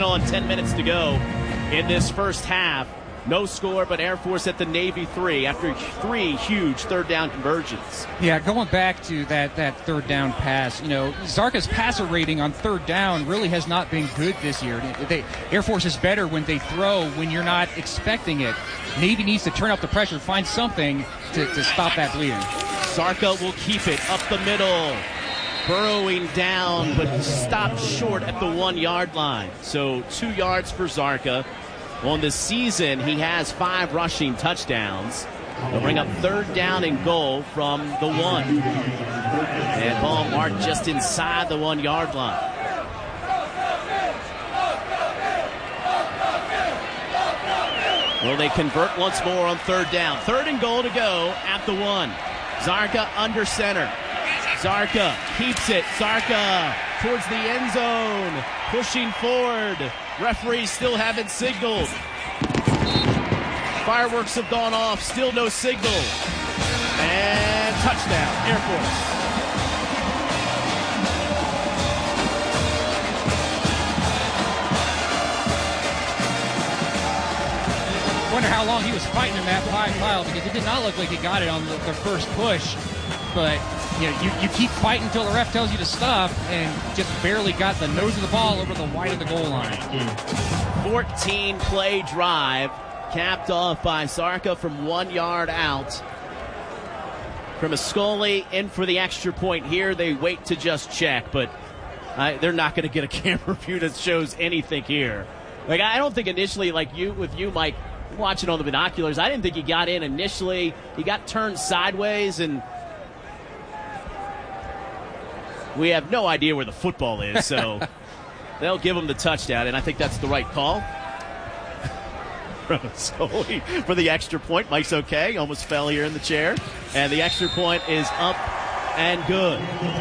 on, 10 minutes to go in this first half. No score, but Air Force at the Navy 3 after 3 huge third down conversions. Yeah, going back to that third down pass, Zarka's passer rating on third down really has not been good this year. Air Force is better when they throw when you're not expecting it. Navy needs to turn up the pressure, find something to stop that bleeding. Zarka will keep it up the middle. Burrowing down, but stopped short at the 1-yard line. So 2 yards for Zarka. On the season, he has 5 rushing touchdowns. They'll bring up third down and goal from the 1. And ball marked just inside the 1-yard line. Will they convert once more on third down? Third and goal to go at the 1. Zarka under center. Zarka keeps it. Zarka towards the end zone. Pushing forward. Referees still haven't signaled. Fireworks have gone off. Still no signal. And touchdown, Air Force. Wonder how long he was fighting in that 5 mile, because it did not look like he got it on the first push. But you keep fighting until the ref tells you to stop, and just barely got the nose of the ball over the wide of the goal line. 14-play drive, capped off by Zarka from 1 yard out. Cremascoli in for the extra point here. They wait to just check, but they're not going to get a camera view that shows anything here. Like, I don't think initially, like with you, Mike, watching on the binoculars, I didn't think he got in initially. He got turned sideways, and we have no idea where the football is, so they'll give him the touchdown, and I think that's the right call. For the extra point, Mike's okay. Almost fell here in the chair. And the extra point is up and good.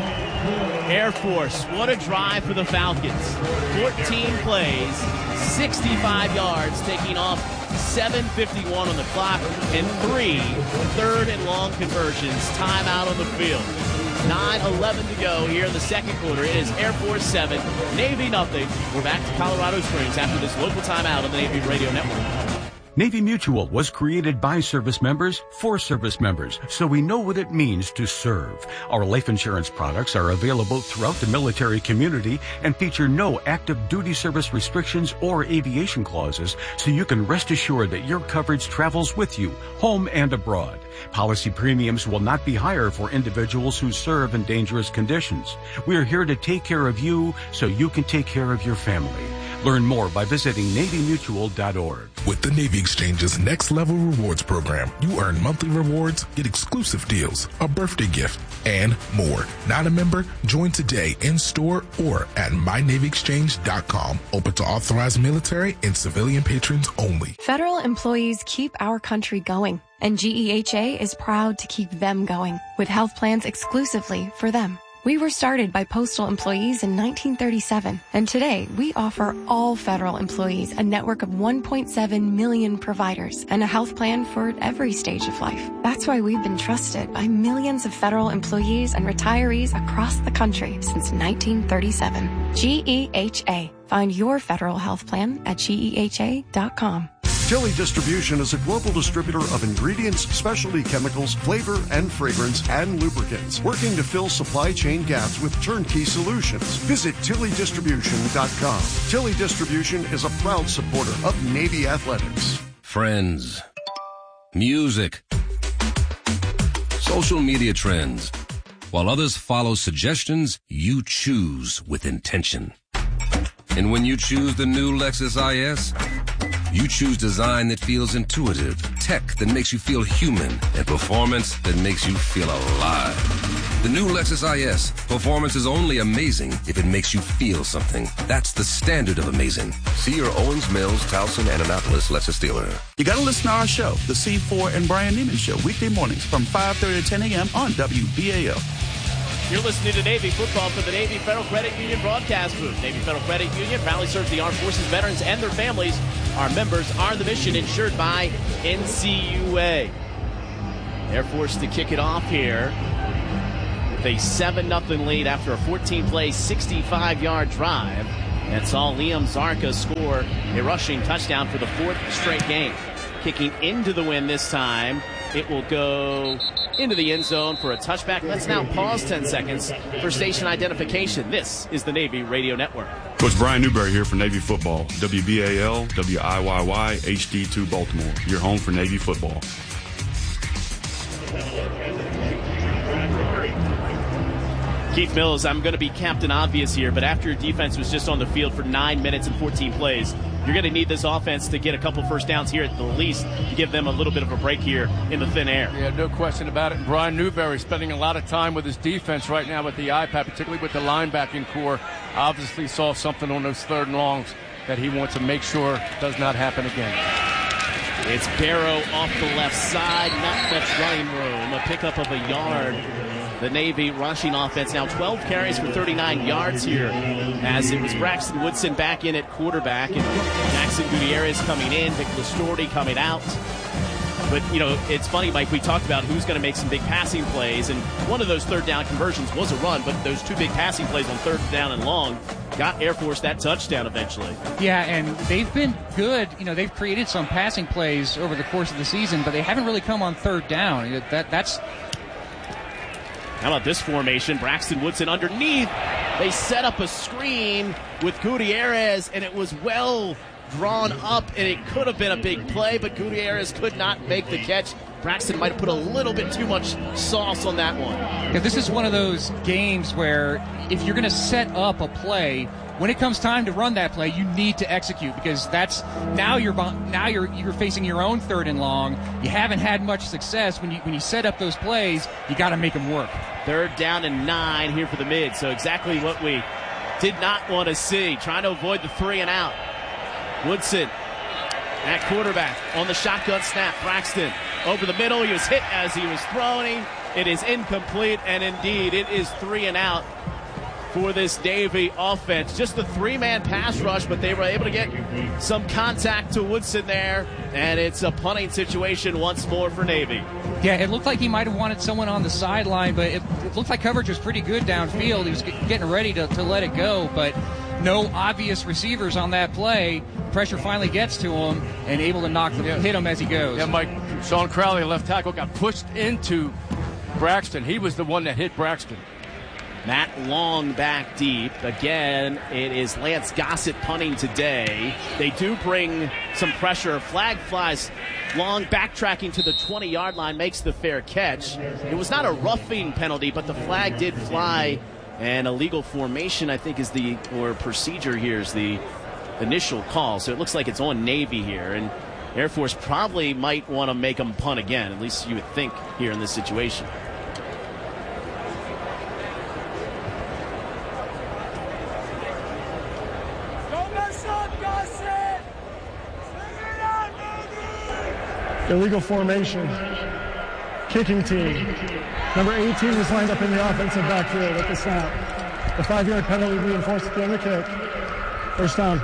Air Force, what a drive for the Falcons. 14 plays, 65 yards, taking off 7:51 on the clock, and 3 third and long conversions. Timeout on the field. 9:11 to go here in the second quarter. It is Air Force 7, Navy nothing. We're back to Colorado Springs after this local timeout on the Navy Radio Network. Navy Mutual was created by service members for service members, so we know what it means to serve. Our life insurance products are available throughout the military community and feature no active duty service restrictions or aviation clauses, so you can rest assured that your coverage travels with you, home and abroad. Policy premiums will not be higher for individuals who serve in dangerous conditions. We are here to take care of you so you can take care of your family. Learn more by visiting NavyMutual.org. With the Navy Exchange's Next Level Rewards program, you earn monthly rewards, get exclusive deals, a birthday gift, and more. Not a member? Join today in store or at MyNavyExchange.com. Open to authorized military and civilian patrons only. Federal employees keep our country going, and GEHA is proud to keep them going with health plans exclusively for them. We were started by postal employees in 1937, and today we offer all federal employees a network of 1.7 million providers and a health plan for every stage of life. That's why we've been trusted by millions of federal employees and retirees across the country since 1937. GEHA. Find your federal health plan at GEHA.com. Tilly Distribution is a global distributor of ingredients, specialty chemicals, flavor and fragrance, and lubricants, working to fill supply chain gaps with turnkey solutions. Visit TillyDistribution.com. Tilly Distribution is a proud supporter of Navy Athletics. Friends, music, social media trends. While others follow suggestions, you choose with intention. And when you choose the new Lexus IS, you choose design that feels intuitive, tech that makes you feel human, and performance that makes you feel alive. The new Lexus IS, performance is only amazing if it makes you feel something. That's the standard of amazing. See your Owens Mills, Towson, and Annapolis Lexus dealer. You got to listen to our show, The C4 and Brian Neiman Show, weekday mornings from 5:30 to 10 a.m. on WBAL. You're listening to Navy football for the Navy Federal Credit Union broadcast booth. Navy Federal Credit Union proudly serves the armed forces, veterans, and their families. Our members are the mission, insured by NCUA. Air Force to kick it off here with a 7-0 lead after a 14-play, 65-yard drive. and saw Liam Zarka score a rushing touchdown for the 4th straight game. Kicking into the win this time. It will go into the end zone for a touchback. Let's now pause 10 seconds for station identification. This is the Navy Radio Network. Coach Brian Newberry here for Navy Football. WBAL, WIYY, HD2 Baltimore. Your home for Navy football. Keith Mills, I'm going to be Captain Obvious here, but after your defense was just on the field for 9 minutes and 14 plays, you're going to need this offense to get a couple first downs here at the least to give them a little bit of a break here in the thin air. Yeah, no question about it. Brian Newberry spending a lot of time with his defense right now with the iPad, particularly with the linebacking core. Obviously saw something on those 3rd and longs that he wants to make sure does not happen again. It's Barrow off the left side, not much running room, a pickup of a yard. The Navy rushing offense now 12 carries for 39 yards here, as it was Braxton Woodson back in at quarterback and Jackson Gutierrez coming in, Vic Listorti coming out. But, you know, it's funny, Mike, we talked about who's going to make some big passing plays, and one of those 3rd down conversions was a run, but those 2 big passing plays on 3rd down and long got Air Force that touchdown eventually. Yeah, and they've been good. You know, they've created some passing plays over the course of the season, but they haven't really come on 3rd down. That's... How about this formation? Braxton Woodson underneath. They set up a screen with Gutierrez, and it was well drawn up, and it could have been a big play, but Gutierrez could not make the catch. Braxton might have put a little bit too much sauce on that one. Yeah, this is one of those games where if you're going to set up a play, when it comes time to run that play, you need to execute, because that's now you're facing your own 3rd and long. You haven't had much success when you set up those plays. You got to make them work. 3rd down and 9 here for the mid. So exactly what we did not want to see. Trying to avoid the 3 and out. Woodson at quarterback on the shotgun snap. Braxton over the middle. He was hit as he was throwing. It is incomplete, and indeed it is 3 and out for this Navy offense. Just the 3-man pass rush, but they were able to get some contact to Woodson there, and it's a punting situation once more for Navy. Yeah, it looked like he might have wanted someone on the sideline, but it looked like coverage was pretty good downfield. He was getting ready to let it go, but no obvious receivers on that play. Pressure finally gets to him and able to hit him as he goes. Yeah, Mike, Sean Crowley, left tackle, got pushed into Braxton. He was the one that hit Braxton. Matt Long back deep. Again, it is Lance Gossett punting today. They do bring some pressure. Flag flies. Long backtracking to the 20-yard line, makes the fair catch. It was not a roughing penalty, but the flag did fly. And illegal formation, I think, or procedure here is the initial call. So it looks like it's on Navy here. And Air Force probably might want to make them punt again. At least you would think here in this situation. Illegal formation. Kicking team. Number 18 is lined up in the offensive backfield at the snap. The 5-yard penalty reinforced at the end of the kick. First down.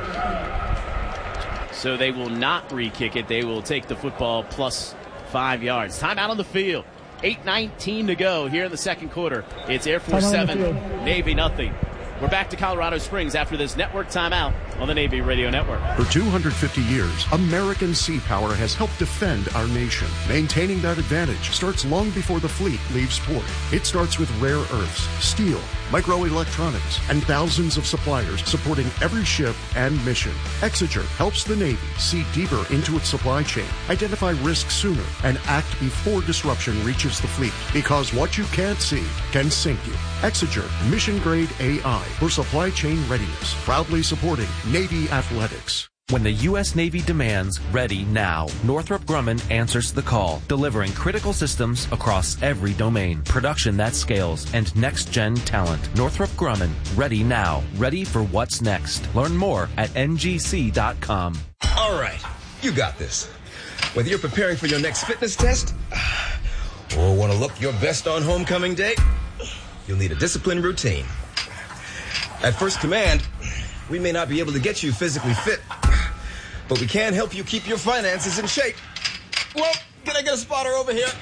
So they will not re-kick it. They will take the football plus 5 yards. Timeout on the field. 8:19 to go here in the second quarter. It's Air Force 7, Navy nothing. We're back to Colorado Springs after this network timeout on the Navy Radio Network. For 250 years, American sea power has helped defend our nation. Maintaining that advantage starts long before the fleet leaves port. It starts with rare earths, steel, microelectronics, and thousands of suppliers supporting every ship and mission. Exeger helps the Navy see deeper into its supply chain, identify risks sooner, and act before disruption reaches the fleet. Because what you can't see can sink you. Exeger Mission Grade AI for supply chain readiness. Proudly supporting Navy athletics. When the U.S. Navy demands ready now, Northrop Grumman answers the call, delivering critical systems across every domain, production that scales, and next-gen talent. Northrop Grumman, ready now, ready for what's next. Learn more at ngc.com. All right, you got this. Whether you're preparing for your next fitness test or want to look your best on homecoming day, you'll need a disciplined routine. At First Command, we may not be able to get you physically fit, but we can help you keep your finances in shape. Well, can I get a spotter over here?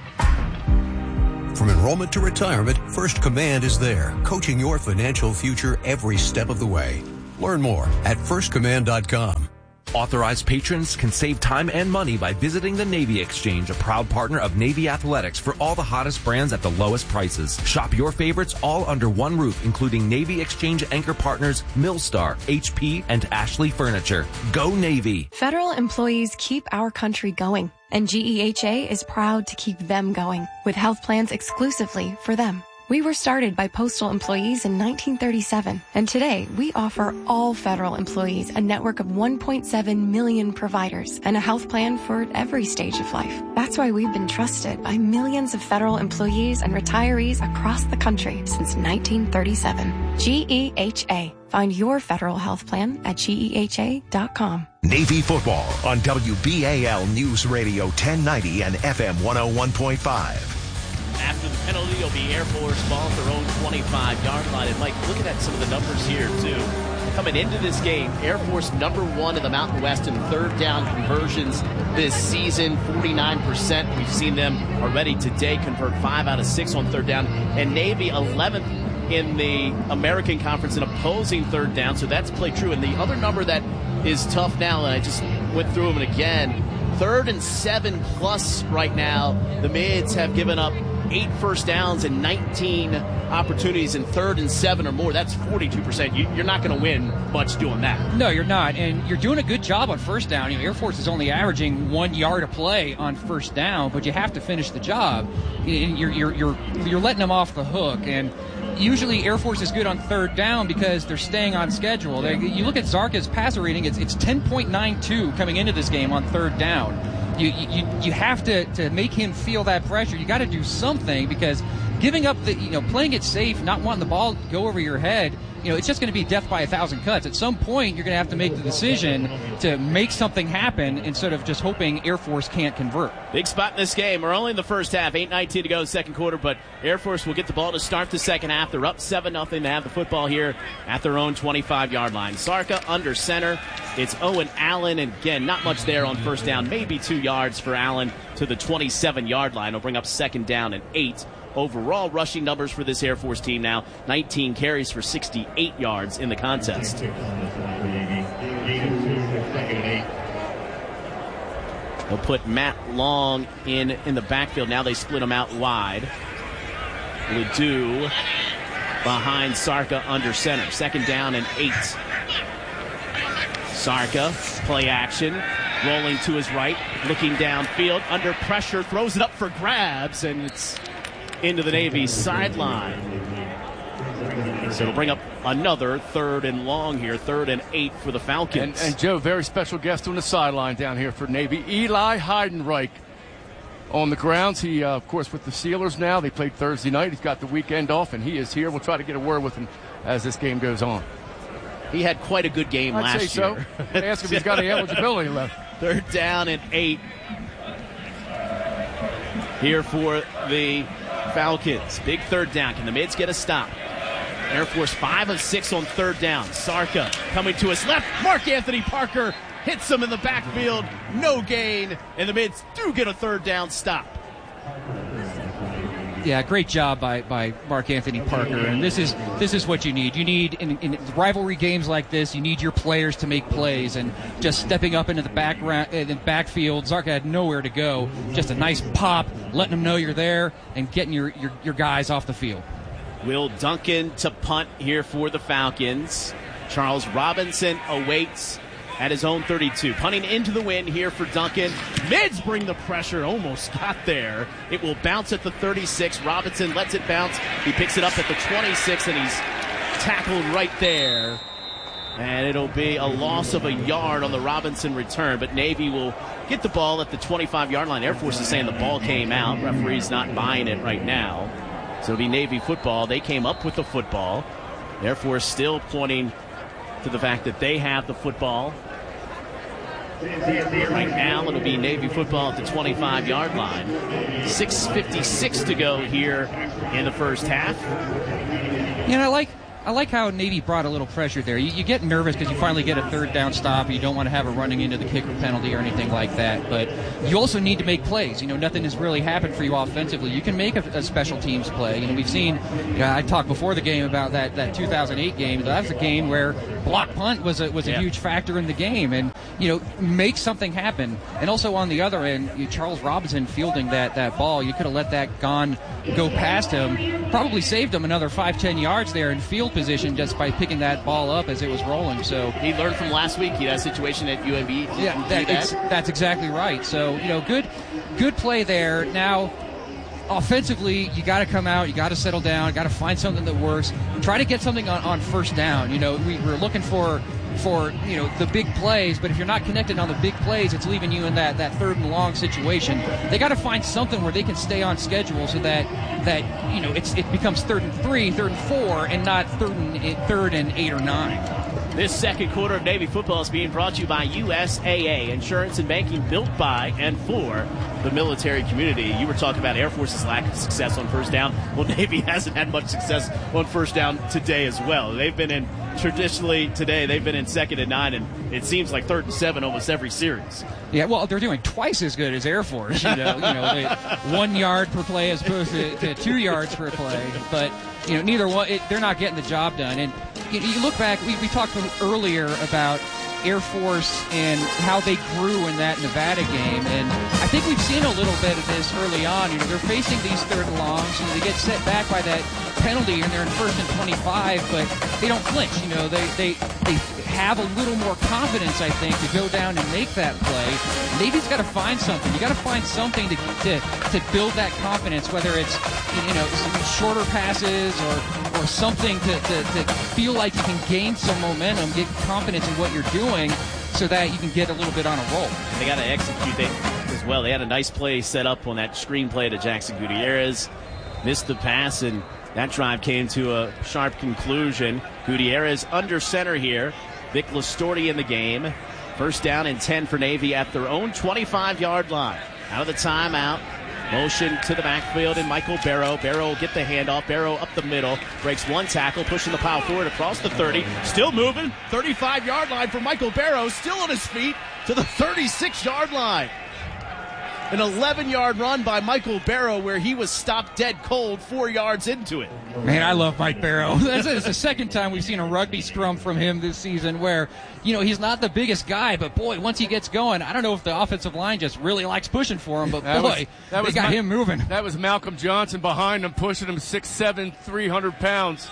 From enrollment to retirement, First Command is there, coaching your financial future every step of the way. Learn more at firstcommand.com. Authorized patrons can save time and money by visiting the Navy Exchange, a proud partner of Navy Athletics, for all the hottest brands at the lowest prices. Shop your favorites all under one roof, including Navy Exchange anchor partners Millstar, HP, and Ashley Furniture. Go Navy! Federal employees keep our country going, and GEHA is proud to keep them going with health plans exclusively for them. We were started by postal employees in 1937, and today we offer all federal employees a network of 1.7 million providers and a health plan for every stage of life. That's why we've been trusted by millions of federal employees and retirees across the country since 1937. GEHA. Find your federal health plan at GEHA.com. Navy football on WBAL News Radio 1090 and FM 101.5. After the penalty, it'll be Air Force ball at their own 25-yard line. And, Mike, looking at some of the numbers here, too. Coming into this game, Air Force #1 in the Mountain West in third down conversions this season, 49%. We've seen them already today convert 5 out of 6 on third down. And Navy 11th in the American Conference in opposing third down, so that's played true. And the other number that is tough now, and I just went through them again, 3rd and 7 plus right now. The Mids have given up 8 first downs and 19 opportunities in 3rd and 7 or more. That's 42%. You're not going to win much doing that. No, you're not. And you're doing a good job on first down. You know, Air Force is only averaging 1 yard a play on first down, but you have to finish the job. You're letting them off the hook. And usually Air Force is good on third down because they're staying on schedule. You look at Zarka's passer rating, it's 10.92 coming into this game on third down. You have to make him feel that pressure. You got to do something, because giving up playing it safe, not wanting the ball to go over your head, it's just going to be death by 1,000 cuts. At some point, you're going to have to make the decision to make something happen instead of just hoping Air Force can't convert. Big spot in this game. We're only in the first half, 8:19 to go, second quarter, but Air Force will get the ball to start the second half. They're up 7-0 to have the football here at their own 25-yard line. Sarka under center. It's Owen Allen, and again, not much there on first down, maybe 2 yards for Allen to the 27-yard line. He'll bring up second down and 8. Overall rushing numbers for this Air Force team now, 19 carries for 68 yards in the contest. They'll put Matt Long in the backfield. Now they split him out wide. Ledoux behind Sarka under center. Second down and 8. Sarka, play action, rolling to his right, looking downfield, under pressure, throws it up for grabs, and it's into the Navy sideline. So it'll bring up another 3rd and long here, 3rd and 8 for the Falcons. And Joe, very special guest on the sideline down here for Navy, Eli Heidenreich. On the grounds, he, of course, with the Steelers now. They played Thursday night. He's got the weekend off, and he is here. We'll try to get a word with him as this game goes on. He had quite a good game last year. I'd say so. I'm going to ask if he's got any eligibility left. 3rd down and 8 here for the Falcons. Big 3rd down. Can the Mids get a stop? Air Force 5 of 6 on 3rd down. Sarka coming to his left. Mark Anthony Parker hits him in the backfield. No gain. And the Mids do get a 3rd down stop. Yeah, great job by Mark Anthony Parker, and this is what you need. You need in rivalry games like this, you need your players to make plays, and just stepping up into the backfield. Zarka had nowhere to go. Just a nice pop, letting them know you're there, and getting your guys off the field. Will Duncan to punt here for the Falcons. Charles Robinson awaits at his own 32. Punting into the wind here for Duncan. Mids bring the pressure. Almost got there. It will bounce at the 36. Robinson lets it bounce. He picks it up at the 26, and he's tackled right there. And it'll be a loss of a yard on the Robinson return. But Navy will get the ball at the 25-yard line. Air Force is saying the ball came out. Referee's not buying it right now. So it'll be Navy football. They came up with the football. Air Force still pointing to the fact that they have the football. Right now, it'll be Navy football at the 25-yard line. 6:56 to go here in the first half. You know, I like how Navy brought a little pressure there. You get nervous because you finally get a 3rd down stop. You don't want to have a running into the kicker penalty or anything like that. But you also need to make plays. You know, nothing has really happened for you offensively. You can make a special teams play. You know, we've seen, I talked before the game about that 2008 game. That was a game where block punt was a huge factor in the game, and make something happen. And also on the other end, Charles Robinson fielding that ball, you could have let that go past him, probably saved him another 5-10 yards there in field position just by picking that ball up as it was rolling. So he learned from last week. He had a situation at UAB. Yeah, that's exactly right. So good play there. Now, offensively, you got to come out, you got to settle down, you got to find something that works. Try to get something on first down. We're looking for the big plays, but if you're not connected on the big plays, it's leaving you in that third and long situation. They got to find something where they can stay on schedule so that it becomes 3rd and 3, 3rd and 4, and not 3rd and 8 or 9. This second quarter of Navy football is being brought to you by USAA, insurance and banking built by and for the military community. You were talking about Air Force's lack of success on first down. Well, Navy hasn't had much success on first down today as well. They've been in 2nd and 9, and it seems like 3rd and 7 almost every series. Yeah, well, they're doing twice as good as Air Force. 1 yard per play as opposed to 2 yards per play. But neither one, they're not getting the job done. And you look back, we talked earlier about Air Force and how they grew in that Nevada game, and I think we've seen a little bit of this early on. They're facing these 3rd and longs, they get set back by that penalty, and they're in 1st and 25, but they don't flinch. They have a little more confidence, I think, to go down and make that play. Navy's got to find something. You got to find something to build that confidence, whether it's some shorter passes or something to feel like you can gain some momentum, get confidence in what you're doing, so that you can get a little bit on a roll. They got to execute as well. They had a nice play set up on that screen play to Jackson Gutierrez. Missed the pass, and that drive came to a sharp conclusion. Gutierrez under center here. Vic Listorti in the game. First down and 10 for Navy at their own 25-yard line. Out of the timeout. Motion to the backfield, and Michael Barrow. Barrow will get the handoff. Barrow up the middle. Breaks one tackle, pushing the pile forward across the 30. Still moving. 35-yard line for Michael Barrow. Still on his feet to the 36-yard line. An 11-yard run by Michael Barrow where he was stopped dead cold 4 yards into it. Man, I love Mike Barrow. That's the second time we've seen a rugby scrum from him this season where, he's not the biggest guy, but boy, once he gets going, I don't know if the offensive line just really likes pushing for him, but they got him moving. That was Malcolm Johnson behind him, pushing him 6'7", 300 pounds.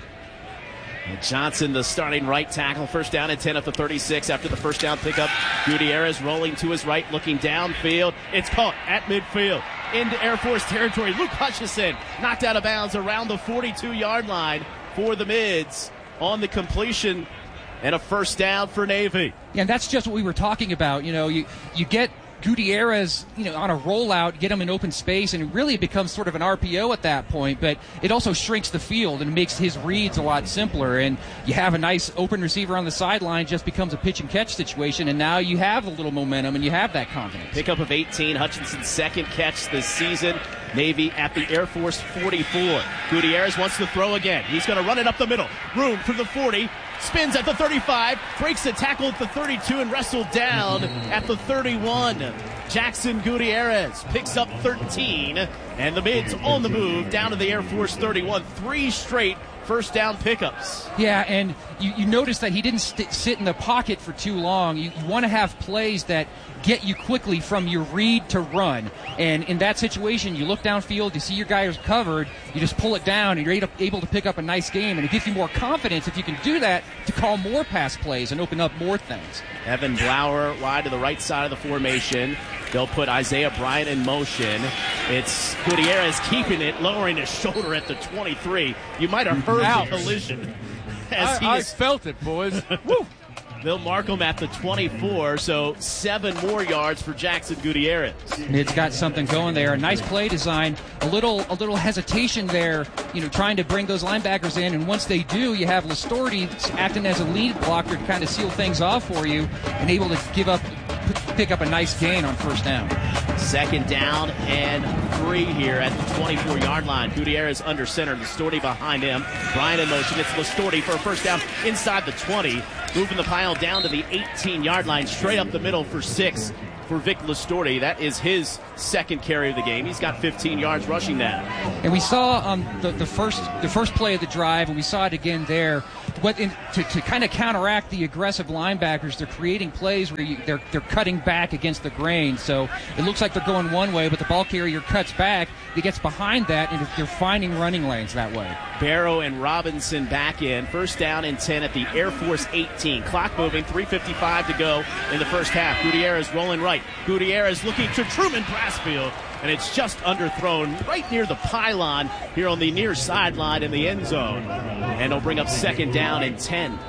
And Johnson, the starting right tackle, first down and 10 at the 36 after the first down pickup. Gutierrez rolling to his right, looking downfield. It's caught at midfield into Air Force territory. Luke Hutchison knocked out of bounds around the 42-yard line for the Mids on the completion, and a first down for Navy. Yeah, and that's just what we were talking about. You get Gutierrez, on a rollout, get him in open space, and it really becomes sort of an RPO at that point, but it also shrinks the field and makes his reads a lot simpler, and you have a nice open receiver on the sideline, just becomes a pitch and catch situation, and now you have a little momentum and you have that confidence. Pickup of 18, Hutchinson's second catch this season. Navy at the Air Force 44. Gutierrez wants to throw again. He's going to run it up the middle. Room for the 40. Spins at the 35. Breaks the tackle at the 32 and wrestled down at the 31. Jackson Gutierrez picks up 13. And the Mids on the move down to the Air Force 31. 3 straight first down pickups. Yeah, and you notice that he didn't sit in the pocket for too long. You want to have plays that get you quickly from your read to run. And in that situation, you look downfield, you see your guy is covered, you just pull it down, and you're able to pick up a nice game. And it gives you more confidence if you can do that to call more pass plays and open up more things. Evan Blauer wide to the right side of the formation. They'll put Isaiah Bryant in motion. It's Gutierrez keeping it, lowering his shoulder at the 23. You might have heard the collision. I felt it, boys. Woo! They'll mark him at the 24, so 7 more yards for Jackson Gutierrez. It's got something going there. A nice play design. A little hesitation there, trying to bring those linebackers in, and once they do, you have Listorti acting as a lead blocker to kind of seal things off for you and able to pick up a nice gain on first down. Second down and 3 here at the 24-yard line. Gutierrez under center, Listorti behind him. Bryant in motion. It's Listorti for a first down inside the 20. Moving the pile down to the 18-yard line, straight up the middle for 6 for Vic Listorti. That is his second carry of the game. He's got 15 yards rushing now. And we saw on the first play of the drive, and we saw it again there, to kind of counteract the aggressive linebackers, they're creating plays where they're cutting back against the grain. So it looks like they're going one way, but the ball carrier cuts back. He gets behind that, and they're finding running lanes that way. Barrow and Robinson back in. First down and 10 at the Air Force 18. Clock moving, 3:55 to go in the first half. Gutierrez rolling right. Gutierrez looking to Truman Brasfield, and it's just underthrown right near the pylon here on the near sideline in the end zone. And it'll bring up second down and 10.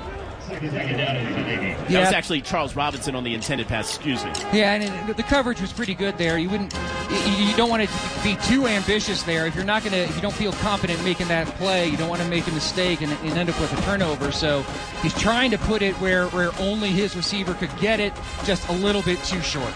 That was actually Charles Robinson on the intended pass, excuse me. Yeah, and the coverage was pretty good there. You don't want to be too ambitious there. If you don't feel confident making that play, you don't want to make a mistake and end up with a turnover. So he's trying to put it where only his receiver could get it, just a little bit too short.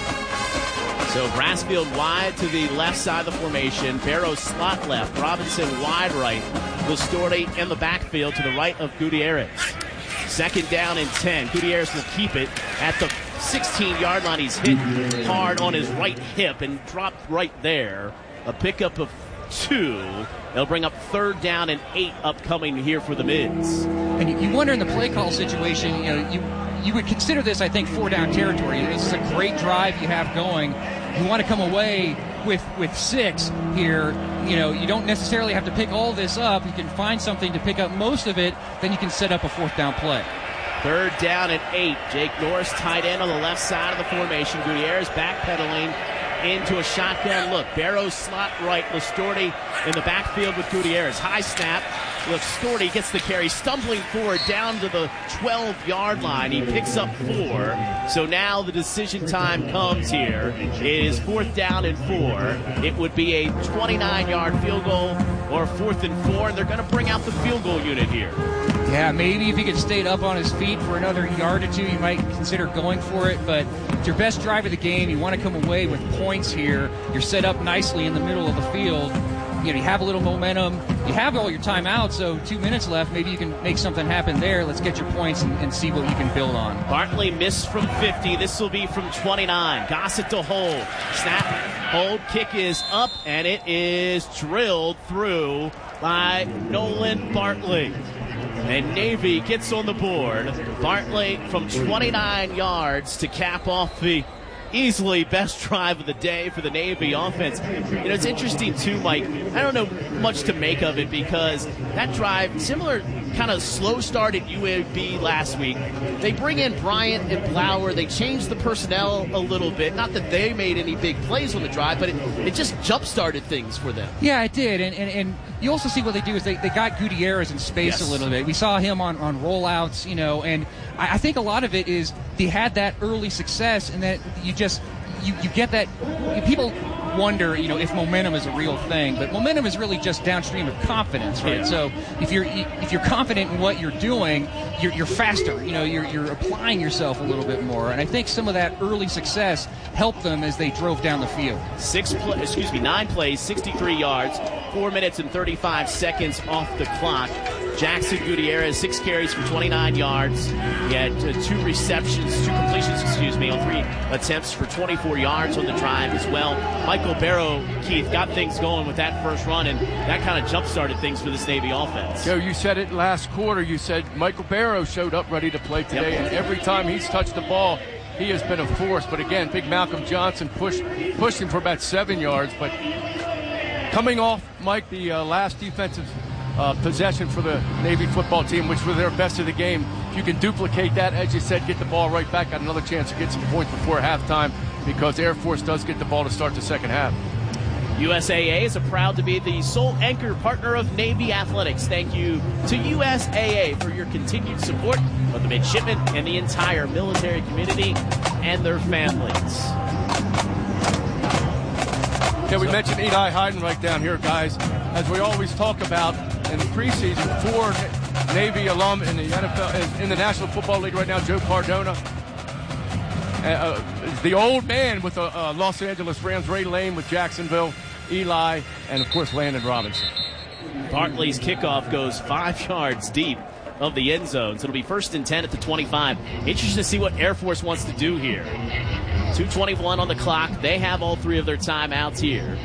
So Brasfield wide to the left side of the formation. Barrow slot left. Robinson wide right. Lastorte in the backfield to the right of Gutierrez. Second down and 10. Gutierrez will keep it at the 16-yard line. He's hit hard on his right hip and dropped right there. A pickup of 2. They'll bring up third down and 8 upcoming here for the Mids. And you wonder in the play call situation, you would consider this, I think, 4-down territory. This is a great drive you have going. You want to come away with 6 here. You don't necessarily have to pick all this up. You can find something to pick up most of it, then you can set up a 4th down play. Third down and 8. Jake Norris tight end on the left side of the formation. Gutierrez backpedaling into a shotgun look. Barrow slot right. Lastorte in the backfield with Gutierrez. High snap. Lastorte gets the carry, stumbling forward down to the 12-yard line. He picks up 4. So now the decision time comes here. It is 4th down and 4. It would be a 29-yard field goal or 4th and 4, and they're going to bring out the field goal unit here. Yeah, maybe if he could stay up on his feet for another yard or 2, you might consider going for it. But it's your best drive of the game. You want to come away with points here. You're set up nicely in the middle of the field. You have a little momentum. You have all your timeouts, so 2 minutes left. Maybe you can make something happen there. Let's get your points and see what you can build on. Bartley missed from 50. This will be from 29. Gossett to hold. Snap, hold, kick is up, and it is drilled through by Nolan Bartley. And Navy gets on the board. Bartley from 29 yards to cap off the easily best drive of the day for the Navy offense. It's interesting too, Mike. I don't know much to make of it because that drive, similar kind of slow start at UAB last week. They bring in Bryant and Blower. They changed the personnel a little bit. Not that they made any big plays on the drive, but it just jump-started things for them. Yeah, it did. And you also see what they do is they got Gutierrez in space a little bit. We saw him on rollouts, and I think a lot of it is they had that early success and that you get that. People wonder, if momentum is a real thing, but momentum is really just downstream of confidence, right? Yeah. So if you're confident in what you're doing, you're faster. You're applying yourself a little bit more, and I think some of that early success helped them as they drove down the field. 9 plays, 63 yards, 4 minutes and 35 seconds off the clock. Jackson Gutierrez, 6 carries for 29 yards. He had 2 completions, on 3 attempts for 24 yards on the drive as well. Michael Barrow, Keith, got things going with that first run, and that kind of jump-started things for this Navy offense. Joe, you said it last quarter. You said Michael Barrow showed up ready to play today, and every time he's touched the ball, he has been a force. But again, big Malcolm Johnson pushed him for about 7 yards. But coming off, Mike, the last defensive possession for the Navy football team, which was their best of the game. If you can duplicate that, as you said, get the ball right back, got another chance to get some points before halftime because Air Force does get the ball to start the second half. USAA is proud to be the sole anchor partner of Navy Athletics. Thank you to USAA for your continued support of the midshipmen and the entire military community and their families. Yeah, we mentioned Eli Hayden right down here, guys. As we always talk about in the preseason, 4 Navy alum in the NFL, in the National Football League right now, Joe Cardona. The old man with the Los Angeles Rams, Ray Lane with Jacksonville, Eli, and of course Landon Robinson. Bartley's kickoff goes 5 yards deep of the end zone, so it'll be 1st and 10 at the 25. Interesting to see what Air Force wants to do here. 2:21 on the clock. They have all 3 of their timeouts here.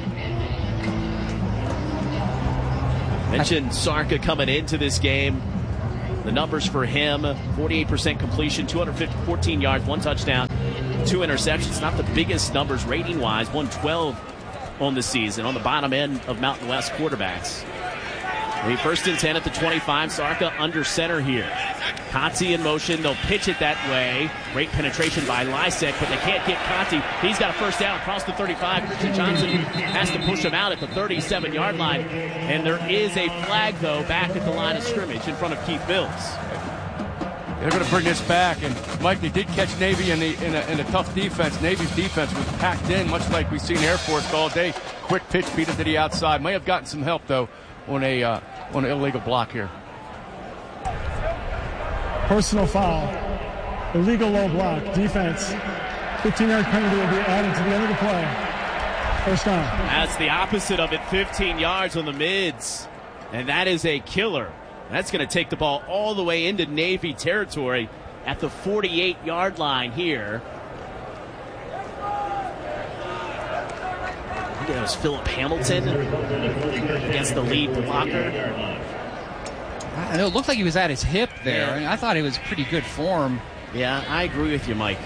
Mentioned Sarka coming into this game. The numbers for him, 48% completion, 214 yards, 1 touchdown, 2 interceptions. Not the biggest numbers rating-wise, 112 on the season, on the bottom end of Mountain West quarterbacks. First and 10 at the 25. Zarka under center here. Conti in motion. They'll pitch it that way. Great penetration by Lysek, but they can't get Conti. He's got a first down across the 35. Christian Johnson has to push him out at the 37-yard line. And there is a flag, though, back at the line of scrimmage in front of Keith Bills. They're going to bring this back. And, Mike, they did catch Navy in a tough defense. Navy's defense was packed in, much like we've seen Air Force all day. Quick pitch, beat it to the outside. May have gotten some help, though, on an illegal block here. Personal foul. Illegal low block. Defense. 15-yard penalty will be added to the end of the play. First down. That's the opposite of it. 15 yards on the mids. And that is a killer. That's going to take the ball all the way into Navy territory at the 48-yard line here. I think that was Philip Hamilton against the lead blocker. I know, it looked like he was at his hip there. Yeah. I mean, I thought it was pretty good form. Yeah, I agree with you, Mike.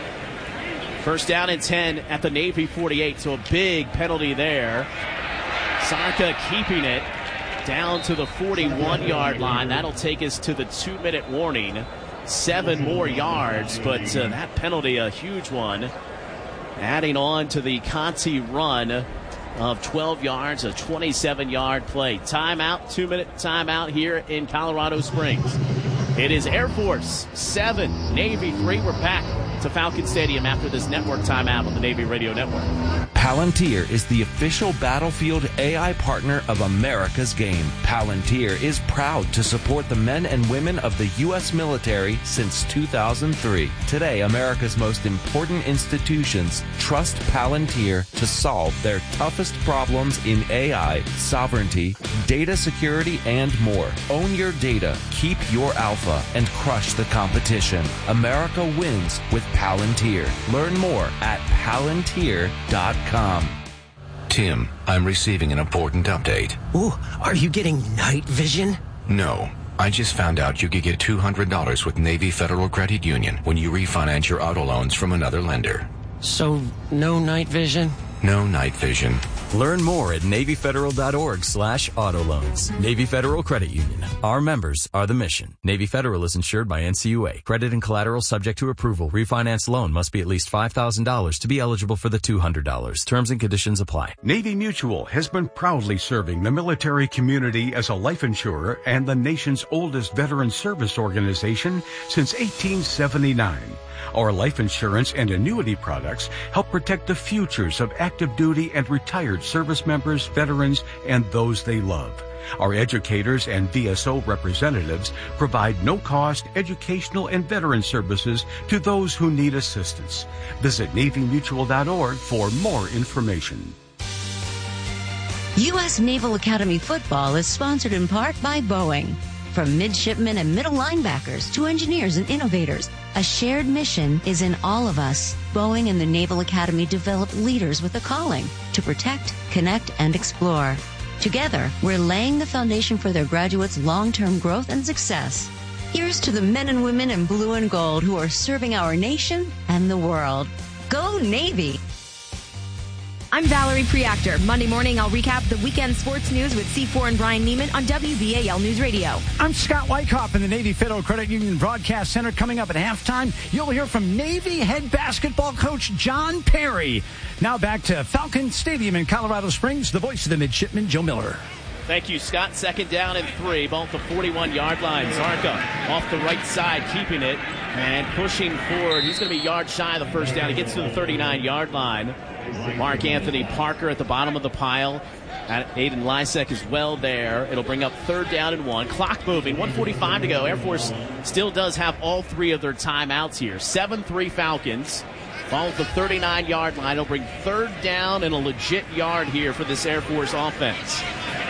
First down and 10 at the Navy 48, so a big penalty there. Zarka keeping it down to the 41-yard line. That'll take us to the 2-minute warning. 7 more yards, but that penalty, a huge one. Adding on to the Conti run of 12 yards, a 27-yard play. Timeout, 2-minute timeout here in Colorado Springs. It is Air Force 7, Navy 3. We're back to Falcon Stadium after this network timeout on the Navy Radio Network. Palantir is the official Battlefield AI partner of America's Game. Palantir is proud to support the men and women of the U.S. military since 2003. Today, America's most important institutions trust Palantir to solve their toughest problems in AI, sovereignty, data security, and more. Own your data, keep your alpha, and crush the competition. America wins with Palantir. Learn more at palantir.com. Tim, I'm receiving an important update. Ooh, are you getting night vision? No. I just found out you could get $200 with Navy Federal Credit Union when you refinance your auto loans from another lender. So, no night vision? No night vision. Learn more at NavyFederal.org/auto loans. Navy Federal Credit Union. Our members are the mission. Navy Federal is insured by NCUA. Credit and collateral subject to approval. Refinance loan must be at least $5,000 to be eligible for the $200. Terms and conditions apply. Navy Mutual has been proudly serving the military community as a life insurer and the nation's oldest veteran service organization since 1879. Our life insurance and annuity products help protect the futures of active duty and retired service members, veterans, and those they love. Our educators and VSO representatives provide no-cost educational and veteran services to those who need assistance. Visit NavyMutual.org for more information. U.S. Naval Academy football is sponsored in part by Boeing. From midshipmen and middle linebackers to engineers and innovators, a shared mission is in all of us. Boeing and the Naval Academy develop leaders with a calling to protect, connect, and explore. Together, we're laying the foundation for their graduates' long-term growth and success. Here's to the men and women in blue and gold who are serving our nation and the world. Go Navy! I'm Valerie Preactor. Monday morning, I'll recap the weekend sports news with C4 and Brian Neiman on WBAL News Radio. I'm Scott Wyckoff in the Navy Federal Credit Union Broadcast Center. Coming up at halftime, you'll hear from Navy head basketball coach John Perry. Now back to Falcon Stadium in Colorado Springs, the voice of the midshipman, Joe Miller. Thank you, Scott. Second down and 3. Ball at the 41-yard line. Zarka off the right side, keeping it and pushing forward. He's going to be yard shy of the first down. He gets to the 39-yard line. Mark Anthony Parker at the bottom of the pile. Aiden Lysek as well there. It'll bring up 3rd down and 1. Clock moving. 1:45 to go. Air Force still does have all 3 of their timeouts here. 7-3 Falcons. Ball at the 39-yard line. It'll bring 3rd down and a legit yard here for this Air Force offense.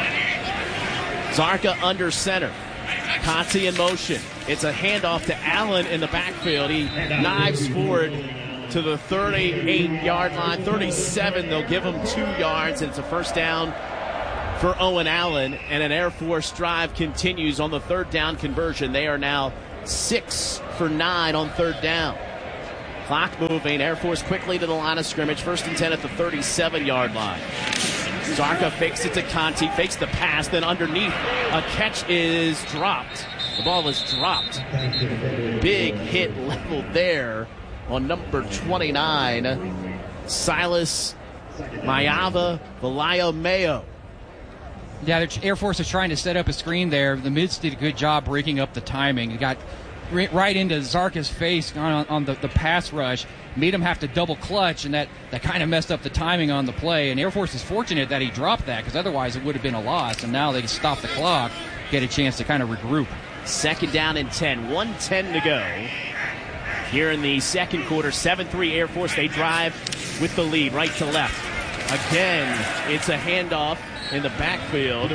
Zarka under center. Conti in motion. It's a handoff to Allen in the backfield. He knives forward to the 38-yard line. 37, they'll give him 2 yards, and it's a first down for Owen Allen, and an Air Force drive continues on the third down conversion. They are now 6 for 9 on third down. Clock moving. Air Force quickly to the line of scrimmage. 1st and 10 at the 37-yard line. Zarka fakes it to Conti, fakes the pass, then underneath a catch is dropped. The ball is dropped. Big hit leveled there on number 29, Silas Mayava Valaya Mayo. Yeah, the Air Force is trying to set up a screen there. The mids did a good job breaking up the timing. It got right into Zarka's face on the pass rush, made him have to double clutch, and that kind of messed up the timing on the play. And Air Force is fortunate that he dropped that, because otherwise it would have been a loss. And now they can stop the clock, get a chance to kind of regroup. 2nd down and 10, 1:10 to go. Here in the second quarter, 7-3 Air Force. They drive with the lead, right to left. Again, it's a handoff in the backfield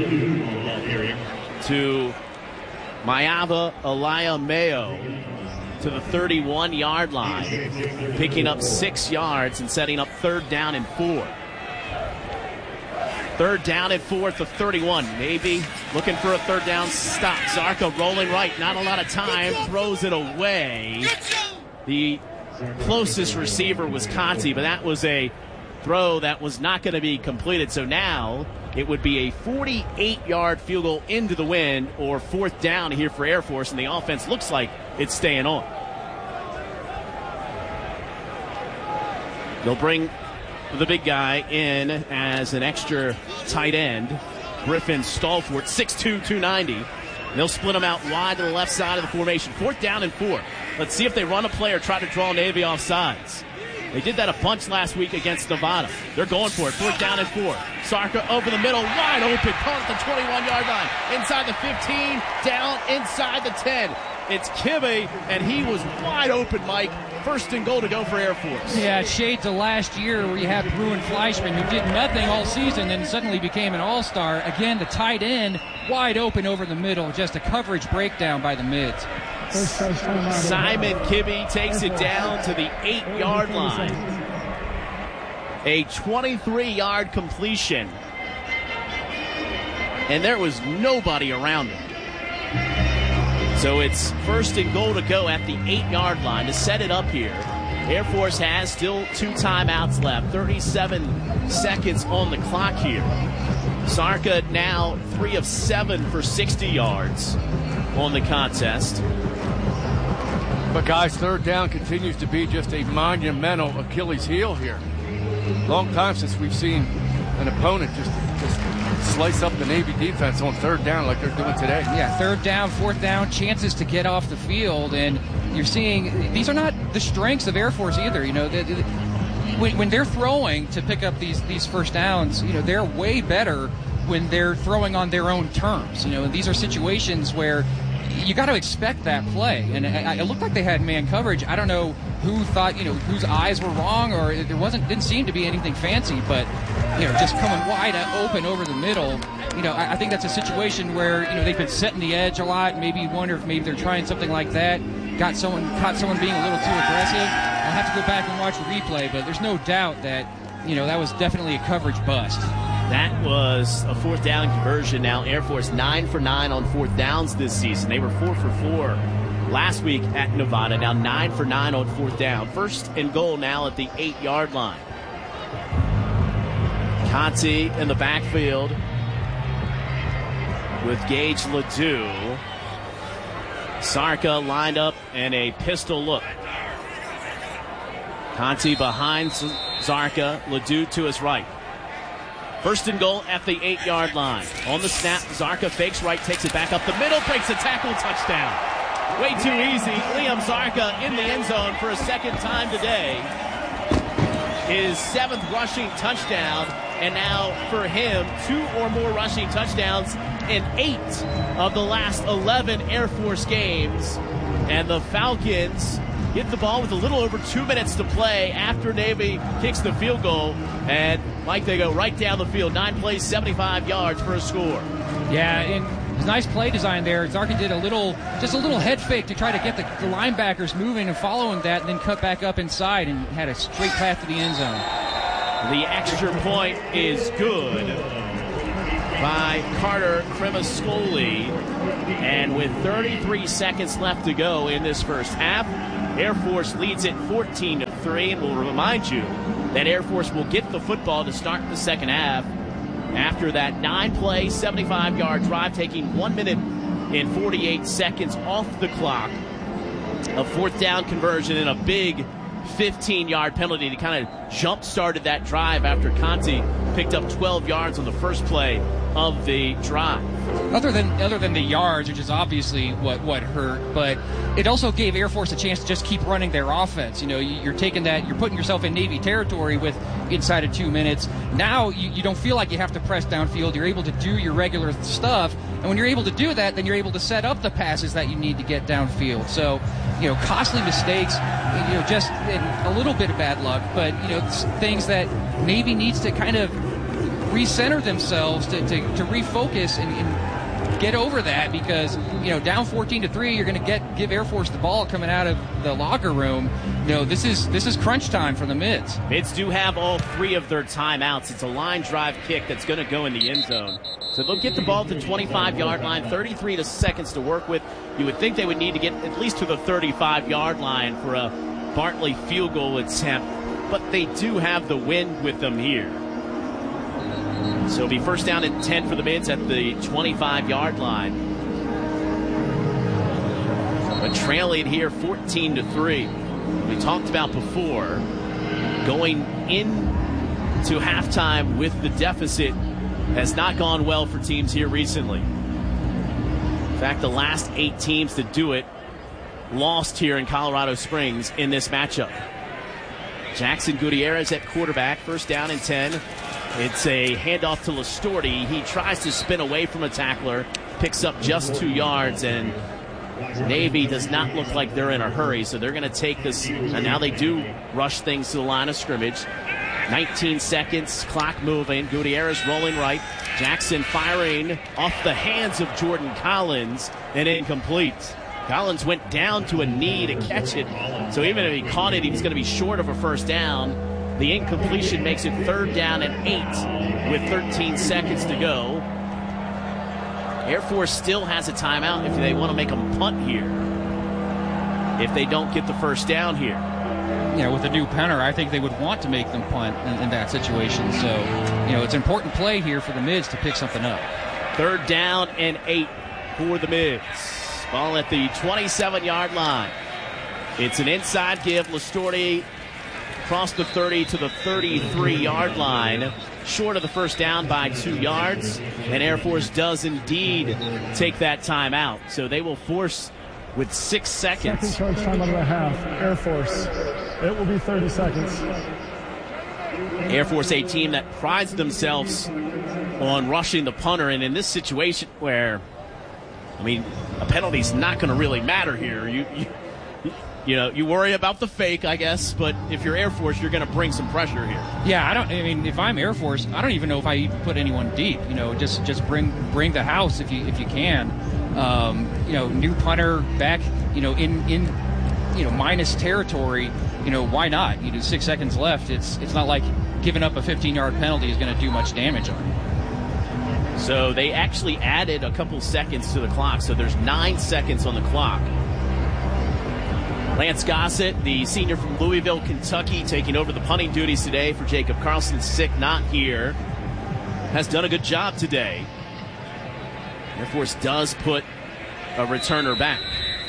to Mayava Alaya Mayo to the 31-yard line, picking up 6 yards and setting up 3rd down and 4. 3rd down and 4 at the 31. Maybe looking for a 3rd down stop. Zarka rolling right, not a lot of time, throws it away. The closest receiver was Conti, but that was a throw that was not going to be completed. So now it would be a 48-yard field goal into the wind, or 4th down here for Air Force, and the offense looks like it's staying on. They'll bring the big guy in as an extra tight end, Griffin Stallford, 6'2", 290. They'll split him out wide to the left side of the formation. 4th down and 4. Let's see if they run a play or try to draw Navy off sides. They did that a bunch last week against Nevada. They're going for it. 4th down and 4. Zarka over the middle, wide open, caught at the 21-yard line. Inside the 15, down inside the 10. It's Kibbe, and he was wide open, Mike. 1st and goal to go for Air Force. Yeah, shades of last year where you had Bruin Fleischman, who did nothing all season and suddenly became an all-star. Again, the tight end, wide open over the middle. Just a coverage breakdown by the mids. Simon Kibbe takes it down to the 8-yard line. A 23-yard completion. And there was nobody around him. So it's 1st and goal to go at the 8-yard line to set it up here. Air Force has still 2 timeouts left. 37 seconds on the clock here. Zarka now 3 of 7 for 60 yards on the contest. But guys, 3rd down continues to be just a monumental Achilles heel here. Long time since we've seen an opponent just slice up the Navy defense on 3rd down like they're doing today. Yeah, 3rd down, 4th down, chances to get off the field, and you're seeing these are not the strengths of Air Force either. You know, when they're throwing to pick up these 1st downs, you know, they're way better when they're throwing on their own terms. You know, these are situations where you got to expect that play, and it looked like they had man coverage. I don't know who thought, you know, whose eyes were wrong, or didn't seem to be anything fancy, but you know, just coming wide open over the middle. You know, I think that's a situation where, you know, they've been setting the edge a lot. Maybe you wonder if maybe they're trying something like that. Caught someone being a little too aggressive. I'll have to go back and watch the replay, but there's no doubt that, you know, that was definitely a coverage bust. That was a 4th down conversion. Now Air Force 9 for 9 on 4th downs this season. They were 4 for 4 last week at Nevada. Now 9 for 9 on 4th down. 1st and goal now at the 8-yard line. Conti in the backfield with Gage Ledoux. Zarka lined up in a pistol look. Conti behind Zarka. Ledoux to his right. 1st and goal at the 8-yard line. On the snap, Zarka fakes right, takes it back up the middle, breaks a tackle, touchdown. Way too easy. Liam Zarka in the end zone for a 2nd time today. His 7th rushing touchdown, and now for him, 2 or more rushing touchdowns in 8 of the last 11 Air Force games. And the Falcons get the ball with a little over 2 minutes to play after Navy kicks the field goal. And, Mike, they go right down the field. 9 plays, 75 yards for a score. Yeah, and it was nice play design there. Zarka did a little head fake to try to get the linebackers moving and following that, and then cut back up inside and had a straight path to the end zone. The extra point is good. by Carter Cremascoli. And with 33 seconds left to go in this first half, Air Force leads it 14-3, and we'll remind you that Air Force will get the football to start the second half after that 9-play, 75-yard drive, taking 1 minute and 48 seconds off the clock. A fourth down conversion and a big 15-yard penalty to kind of jump-started that drive after Conti picked up 12 yards on the first play of the drive. Other than the yards, which is obviously what hurt, but it also gave Air Force a chance to just keep running their offense. You know, you're taking that, you're putting yourself in Navy territory with inside of 2 minutes. Now you don't feel like you have to press downfield. You're able to do your regular stuff, and when you're able to do that, then you're able to set up the passes that you need to get downfield. So, you know, costly mistakes, you know, just a little bit of bad luck, but, you know, things that Navy needs to kind of recenter themselves to refocus and get over that, because, you know, down 14-3, you're going to give Air Force the ball coming out of the locker room. You know, this is crunch time for the Mids. Mids do have all 3 of their timeouts. It's a line drive kick that's going to go in the end zone. So they'll get the ball to the 25-yard line, 33 seconds to work with. You would think they would need to get at least to the 35-yard line for a Bartley field goal attempt, but they do have the wind with them here. So it'll be first down and 10 for the Mids at the 25-yard line. But trailing here 14-3. We talked about before, going into halftime with the deficit has not gone well for teams here recently. In fact, the last 8 teams to do it lost here in Colorado Springs in this matchup. Jackson Gutierrez at quarterback, first down and 10. It's a handoff to Listorti. He tries to spin away from a tackler, picks up just 2 yards, and Navy does not look like they're in a hurry, so they're going to take this, and now they do rush things to the line of scrimmage. 19 seconds, clock moving. Gutierrez rolling right. Jackson firing off the hands of Jordan Collins, and incomplete. Collins went down to a knee to catch it, so even if he caught it, he was going to be short of a first down. The incompletion makes it third down and 8 with 13 seconds to go. Air Force still has a timeout if they want to make them punt here, if they don't get the first down here. Yeah, with a new punter, I think they would want to make them punt in that situation. So, you know, it's an important play here for the Mids to pick something up. Third down and 8 for the Mids. Ball at the 27-yard line. It's an inside give. Listorti across the 30 to the 33-yard line, short of the first down by 2 yards. And Air Force does indeed take that timeout. So they will force with 6 seconds. Second charge time out of the half. Air Force. It will be 30 seconds. Air Force, a team that prides themselves on rushing the punter. And in this situation where, I mean, a penalty's not going to really matter here. You know, you worry about the fake, I guess, but if you're Air Force, you're going to bring some pressure here. Yeah, I mean, if I'm Air Force, I don't even know if I even put anyone deep. You know, just bring the house if you can. You know, new punter back, you know, in minus territory. You know, why not? You know, 6 seconds left. It's not like giving up a 15-yard penalty is going to do much damage on you. So they actually added a couple seconds to the clock. So there's 9 seconds on the clock. Lance Gossett, the senior from Louisville, Kentucky, taking over the punting duties today for Jacob Carlson. Sick, not here. Has done a good job today. Air Force does put a returner back.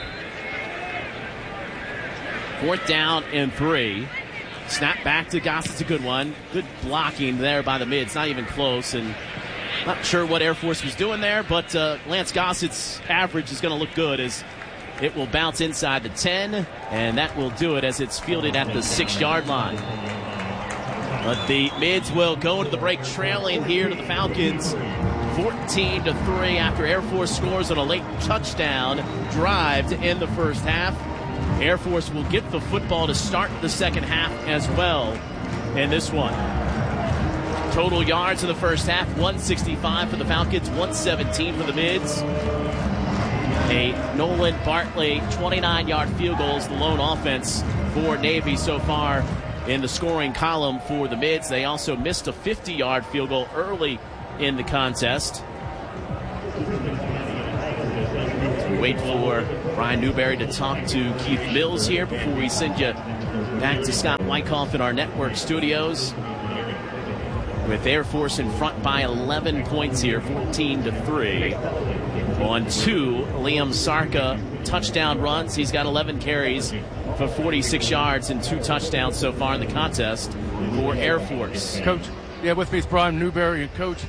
Fourth down and 3. Snap back to Gossett's a good one. Good blocking there by the Mids. Not even close. And not sure what Air Force was doing there, but Lance Gossett's average is going to look good as it will bounce inside the 10, and that will do it as it's fielded at the 6-yard line. But the Mids will go to the break trailing here to the Falcons 14-3 after Air Force scores on a late touchdown drive to end the first half. Air Force will get the football to start the second half as well in this one. Total yards in the first half, 165 for the Falcons, 117 for the Mids. A Nolan Bartley 29-yard field goal is the lone offense for Navy so far in the scoring column for the Mids. They also missed a 50-yard field goal early in the contest. We wait for Brian Newberry to talk to Keith Mills here before we send you back to Scott Wyckoff in our network studios. With Air Force in front by 11 points here, 14-3. On 2 Liam Sarka touchdown runs. He's got 11 carries for 46 yards and 2 touchdowns so far in the contest for Air Force. Coach, with me is Brian Newberry. And Coach,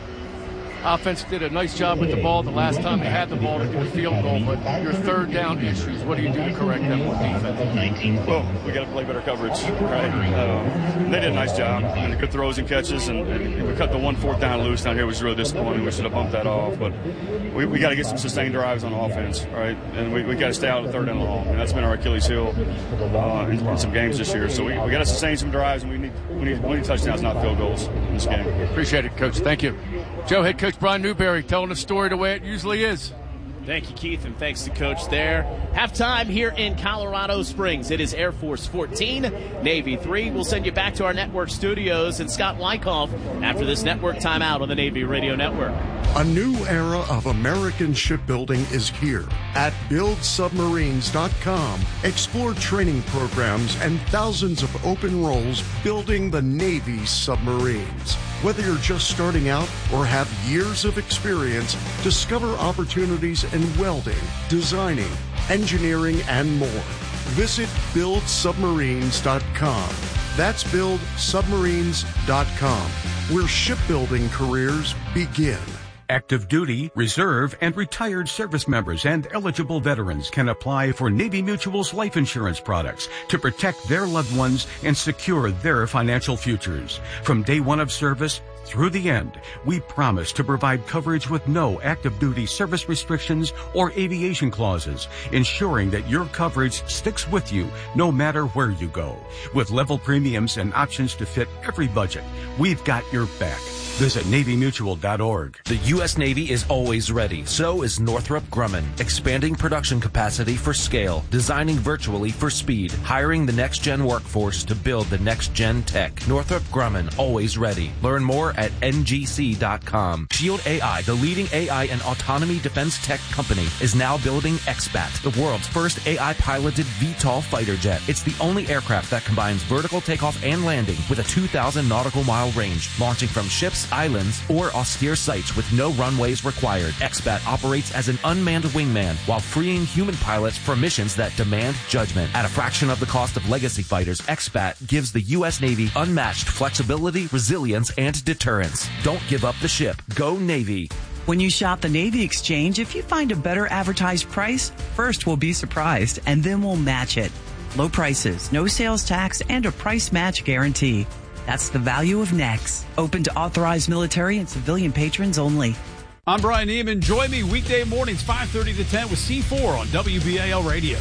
offense did a nice job with the ball the last time they had the ball to do a field goal, but your third down issues, what do you do to correct them on defense? Well, we got to play better coverage, right? They did a nice job, and good throws and catches, and we cut the 1 4th down loose down here, which was really disappointing. We should have bumped that off, but we got to get some sustained drives on offense, right? And we got to stay out of the 3rd and long, and that's been our Achilles heel in some games this year. So we got to sustain some drives, and we need touchdowns, not field goals in this game. Appreciate it, Coach. Thank you. Joe, head coach Brian Newberry telling the story the way it usually is. Thank you, Keith, and thanks to Coach there. Halftime here in Colorado Springs. It is Air Force 14, Navy 3. We'll send you back to our network studios and Scott Wyckoff after this network timeout on the Navy Radio Network. A new era of American shipbuilding is here. At BuildSubmarines.com, explore training programs and thousands of open roles building the Navy's submarines. Whether you're just starting out or have years of experience, discover opportunities in welding, designing, engineering, and more. Visit BuildSubmarines.com. That's BuildSubmarines.com, where shipbuilding careers begin. Active duty, reserve, and retired service members and eligible veterans can apply for Navy Mutual's life insurance products to protect their loved ones and secure their financial futures. From day one of service through the end, we promise to provide coverage with no active duty service restrictions or aviation clauses, ensuring that your coverage sticks with you no matter where you go. With level premiums and options to fit every budget, we've got your back. Visit NavyMutual.org. The U.S. Navy is always ready. So is Northrop Grumman. Expanding production capacity for scale. Designing virtually for speed. Hiring the next-gen workforce to build the next-gen tech. Northrop Grumman, always ready. Learn more at ngc.com. Shield AI, the leading AI and autonomy defense tech company, is now building XBAT, the world's first AI-piloted VTOL fighter jet. It's the only aircraft that combines vertical takeoff and landing with a 2,000 nautical mile range, launching from ships, islands, or austere sites with no runways required. XBAT operates as an unmanned wingman while freeing human pilots for missions that demand judgment. At a fraction of the cost of legacy fighters, XBAT gives the U.S. Navy unmatched flexibility, resilience, and deterrence. Don't give up the ship. Go Navy. When you shop the Navy Exchange, if you find a better advertised price, first we'll be surprised, and then we'll match it. Low prices, no sales tax, and a price match guarantee. That's the value of NEX. Open to authorized military and civilian patrons only. I'm Brian Neiman. Join me weekday mornings 5:30 to 10 with C4 on WBAL Radio.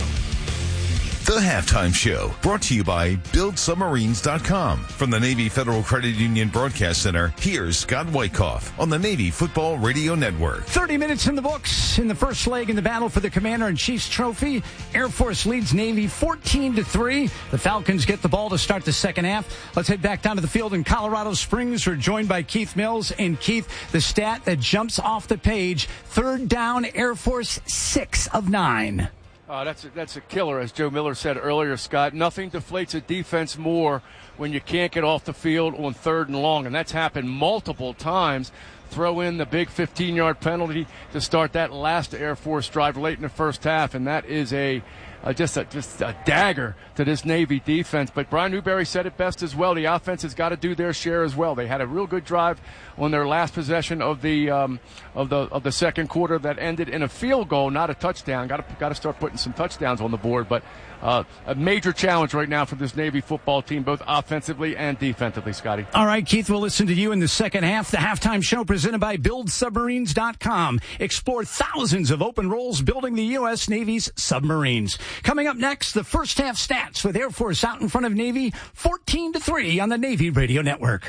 The Halftime Show, brought to you by BuildSubmarines.com. From the Navy Federal Credit Union Broadcast Center, here's Scott Wyckoff on the Navy Football Radio Network. 30 minutes in the books in the first leg in the battle for the Commander-in-Chief's trophy. Air Force leads Navy 14-3. The Falcons get the ball to start the second half. Let's head back down to the field in Colorado Springs. We're joined by Keith Mills. And Keith, the stat that jumps off the page, third down, Air Force 6 of 9. That's a killer, as Joe Miller said earlier, Scott. Nothing deflates a defense more when you can't get off the field on 3rd and long, and that's happened multiple times. Throw in the big 15-yard penalty to start that last Air Force drive late in the first half, and that is just a dagger to this Navy defense. But Brian Newberry said it best as well. The offense has got to do their share as well. They had a real good drive on their last possession of the second quarter that ended in a field goal, not a touchdown. Got to start putting some touchdowns on the board. But a major challenge right now for this Navy football team, both offensively and defensively, Scotty. All right, Keith, we'll listen to you in the second half. The Halftime Show presented by BuildSubmarines.com. Explore thousands of open roles building the U.S. Navy's submarines. Coming up next, the first half stats with Air Force out in front of Navy 14-3 on the Navy Radio Network.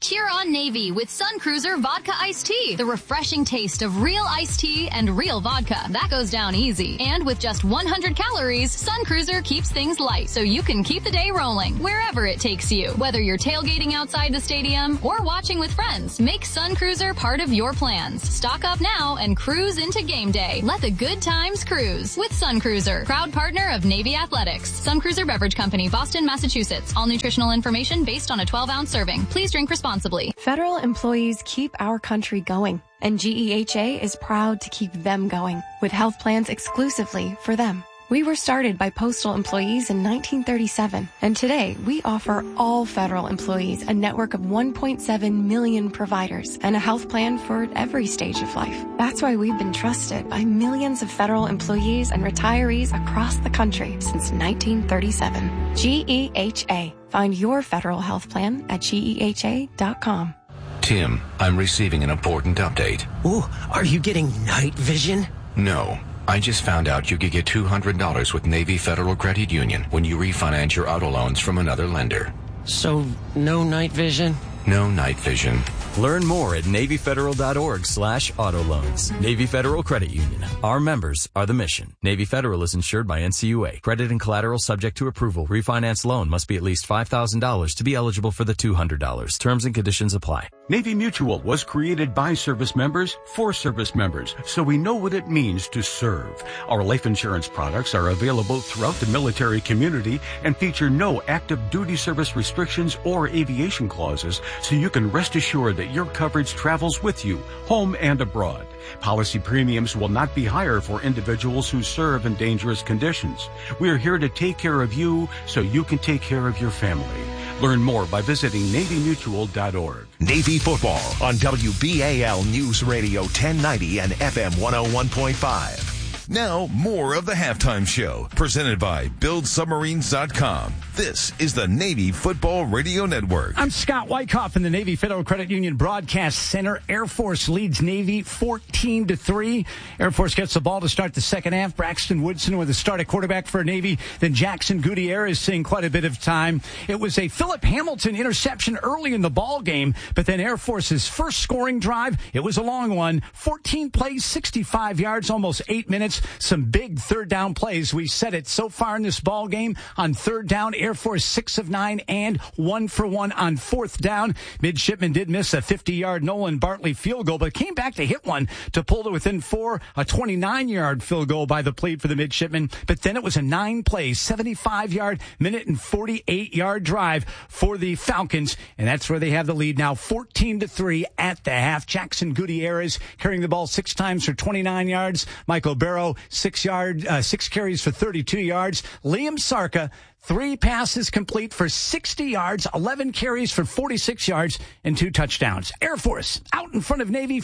Cheer on Navy with Sun Cruiser Vodka Iced Tea. The refreshing taste of real iced tea and real vodka. That goes down easy. And with just 100 calories, Sun Cruiser keeps things light so you can keep the day rolling wherever it takes you. Whether you're tailgating outside the stadium or watching with friends, make Sun Cruiser part of your plans. Stock up now and cruise into game day. Let the good times cruise with Sun Cruiser. Proud partner of Navy Athletics. Sun Cruiser Beverage Company, Boston, Massachusetts. All nutritional information based on a 12-ounce serving. Please drink responsibly. Federal employees keep our country going, and GEHA is proud to keep them going with health plans exclusively for them. We were started by postal employees in 1937, and today we offer all federal employees a network of 1.7 million providers and a health plan for every stage of life. That's why we've been trusted by millions of federal employees and retirees across the country since 1937. GEHA. Find your federal health plan at GEHA.com. Tim, I'm receiving an important update. Ooh, are you getting night vision? No. I just found out you could get $200 with Navy Federal Credit Union when you refinance your auto loans from another lender. So, no night vision? No night vision. Learn more at NavyFederal.org/auto loans. Navy Federal Credit Union. Our members are the mission. Navy Federal is insured by NCUA. Credit and collateral subject to approval. Refinance loan must be at least $5,000 to be eligible for the $200. Terms and conditions apply. Navy Mutual was created by service members for service members, so we know what it means to serve. Our life insurance products are available throughout the military community and feature no active duty service restrictions or aviation clauses, so you can rest assured that your coverage travels with you, home and abroad. Policy premiums will not be higher for individuals who serve in dangerous conditions. We are here to take care of you so you can take care of your family. Learn more by visiting NavyMutual.org. Navy football on WBAL News Radio 1090 and FM 101.5. Now, more of the halftime show, presented by BuildSubmarines.com. This is the Navy Football Radio Network. I'm Scott Wyckoff in the Navy Federal Credit Union Broadcast Center. Air Force leads Navy 14-3. Air Force gets the ball to start the second half. Braxton Woodson with a start at quarterback for Navy. Then Jackson Gutierrez seeing quite a bit of time. It was a Philip Hamilton interception early in the ball game, but then Air Force's first scoring drive, it was a long one. 14 plays, 65 yards, almost 8 minutes. Some big third down plays. We said it so far in this ball game. On third down, Air Force 6 of 9 and 1 for 1 on fourth down. Midshipman did miss a 50-yard Nolan Bartley field goal, but came back to hit one to pull to within 4, a 29-yard field goal by the plate for the midshipman. But then it was a 9-play, 75-yard, minute and 48-yard drive for the Falcons, and that's where they have the lead now, 14-3 at the half. Jackson Gutierrez carrying the ball 6 times for 29 yards. Michael Barrow, 6 carries for 32 yards. Liam Sarka, 3 passes complete for 60 yards, 11 carries for 46 yards, and 2 touchdowns. Air Force out in front of Navy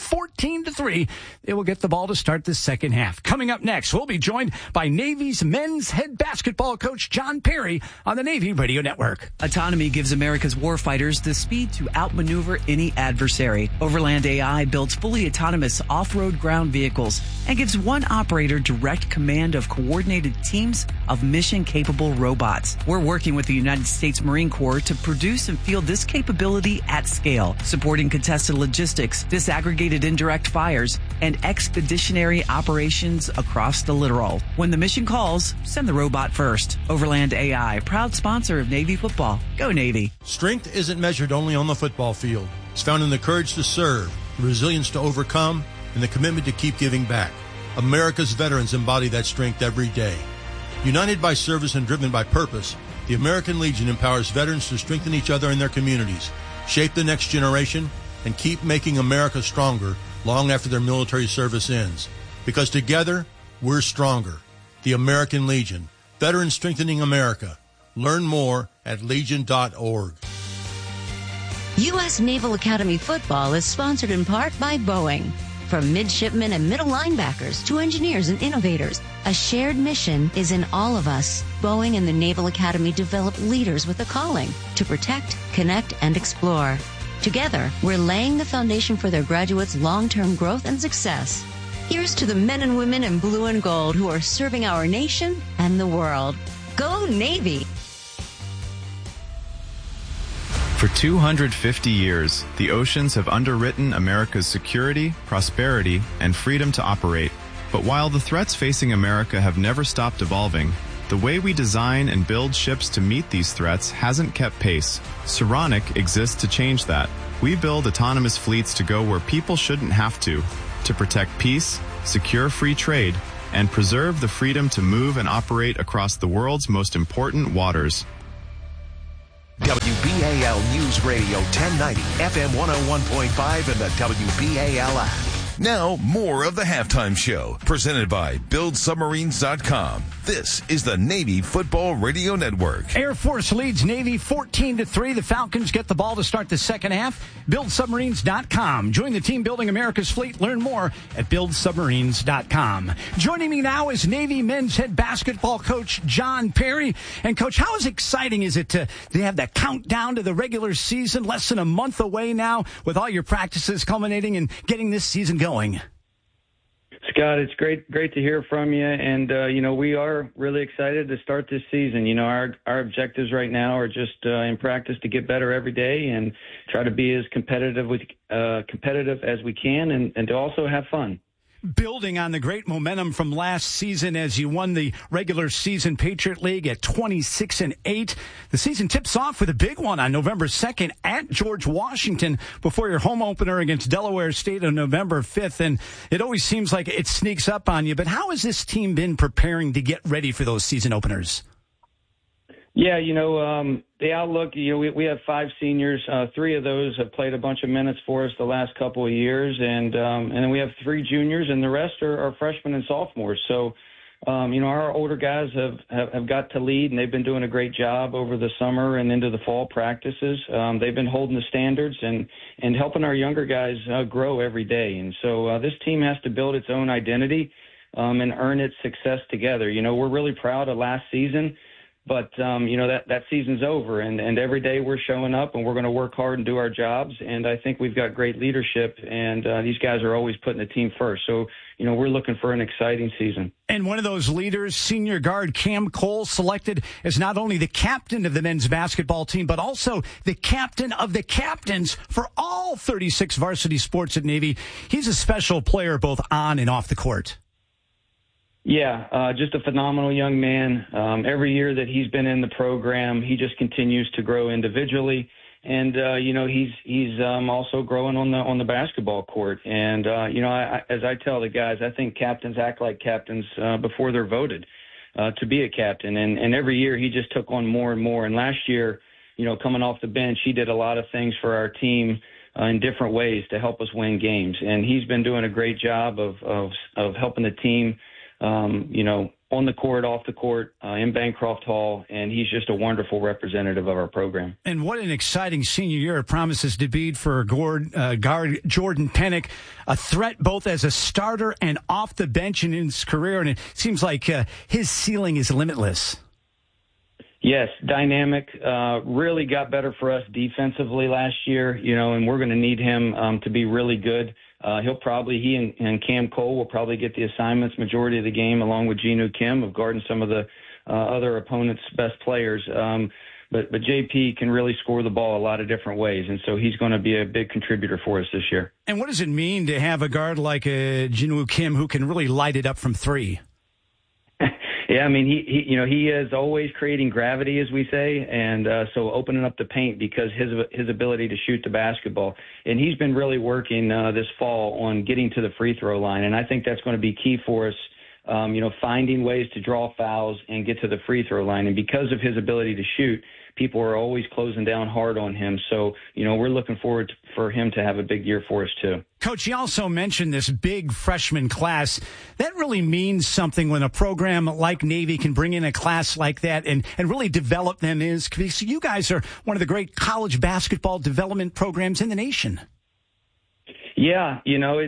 14-3. They will get the ball to start the second half. Coming up next, we'll be joined by Navy's men's head basketball coach John Perry on the Navy Radio Network. Autonomy gives America's warfighters the speed to outmaneuver any adversary. Overland AI builds fully autonomous off-road ground vehicles and gives one operator direct command of coordinated teams of mission-capable robots. We're working with the United States Marine Corps to produce and field this capability at scale, supporting contested logistics, disaggregated indirect fires, and expeditionary operations across the littoral. When the mission calls, send the robot first. Overland AI, proud sponsor of Navy football. Go Navy. Strength isn't measured only on the football field. It's found in the courage to serve, the resilience to overcome, and the commitment to keep giving back. America's veterans embody that strength every day. United by service and driven by purpose, the American Legion empowers veterans to strengthen each other and their communities, shape the next generation, and keep making America stronger long after their military service ends. Because together, we're stronger. The American Legion. Veterans strengthening America. Learn more at legion.org. U.S. Naval Academy football is sponsored in part by Boeing. From midshipmen and middle linebackers to engineers and innovators, a shared mission is in all of us. Boeing and the Naval Academy develop leaders with a calling to protect, connect, and explore. Together, we're laying the foundation for their graduates' long-term growth and success. Here's to the men and women in blue and gold who are serving our nation and the world. Go Navy! For 250 years, the oceans have underwritten America's security, prosperity, and freedom to operate. But while the threats facing America have never stopped evolving, the way we design and build ships to meet these threats hasn't kept pace. Saronic exists to change that. We build autonomous fleets to go where people shouldn't have to protect peace, secure free trade, and preserve the freedom to move and operate across the world's most important waters. WBAL News Radio 1090, FM 101.5, and the WBAL app. Now, more of the Halftime Show, presented by BuildSubmarines.com. This is the Navy Football Radio Network. Air Force leads Navy 14-3. The Falcons get the ball to start the second half. BuildSubmarines.com. Join the team building America's fleet. Learn more at BuildSubmarines.com. Joining me now is Navy men's head basketball coach John Perry. And, Coach, how exciting is it to have that countdown to the regular season, less than a month away now, with all your practices culminating and getting this season going? Scott, it's great to hear from you. And, we are really excited to start this season. Our objectives right now are just in practice to get better every day and try to be as competitive as we can and to also have fun. Building on the great momentum from last season as you won the regular season Patriot League at 26-8. The season tips off with a big one on November 2nd at George Washington before your home opener against Delaware State on November 5th. And it always seems like it sneaks up on you. But how has this team been preparing to get ready for those season openers? Yeah, the outlook, we have 5 seniors. 3 of those have played a bunch of minutes for us the last couple of years. And then we have 3 juniors, and the rest are freshmen and sophomores. So, our older guys have got to lead, and they've been doing a great job over the summer and into the fall practices. They've been holding the standards and helping our younger guys grow every day. And so this team has to build its own identity and earn its success together. We're really proud of last season. But, that season's over, and every day we're showing up, and we're going to work hard and do our jobs. And I think we've got great leadership, and these guys are always putting the team first. So, we're looking for an exciting season. And one of those leaders, senior guard Cam Cole, selected as not only the captain of the men's basketball team, but also the captain of the captains for all 36 varsity sports at Navy. He's a special player both on and off the court. Yeah, just a phenomenal young man. Every year that he's been in the program, he just continues to grow individually, and he's also growing on the basketball court. And as I tell the guys, I think captains act like captains before they're voted to be a captain. And every year he just took on more and more. And last year, coming off the bench, he did a lot of things for our team in different ways to help us win games. And he's been doing a great job of helping the team. On the court, off the court, in Bancroft Hall, and he's just a wonderful representative of our program. And what an exciting senior year it promises to be for guard Jordan Pennick, a threat both as a starter and off the bench in his career, and it seems like his ceiling is limitless. Yes, dynamic, really got better for us defensively last year, and we're going to need him to be really good. He and Cam Cole will probably get the assignments majority of the game, along with Jinu Kim, of guarding some of the other opponents' best players. But JP can really score the ball a lot of different ways, and so he's going to be a big contributor for us this year. And what does it mean to have a guard like Jinu Kim who can really light it up from 3? Yeah, I mean, he is always creating gravity, as we say, and so opening up the paint because his ability to shoot the basketball. And he's been really working this fall on getting to the free throw line, and I think that's going to be key for us, finding ways to draw fouls and get to the free throw line. And because of his ability to shoot, people are always closing down hard on him. So, we're looking forward for him to have a big year for us, too. Coach, you also mentioned this big freshman class. That really means something when a program like Navy can bring in a class like that and really develop them. Because you guys are one of the great college basketball development programs in the nation. Yeah,